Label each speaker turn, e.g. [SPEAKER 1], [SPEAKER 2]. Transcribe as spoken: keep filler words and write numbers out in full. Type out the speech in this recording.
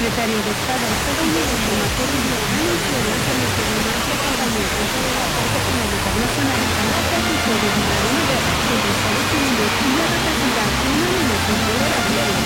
[SPEAKER 1] secretario de Estado estadounidense Marco Rubio anunció el lanzamiento de una amplia campaña en contra de la Corte Penal Internacional en la que acusó de librar una guerra entre Estados Unidos y de representar una amenaza intolerable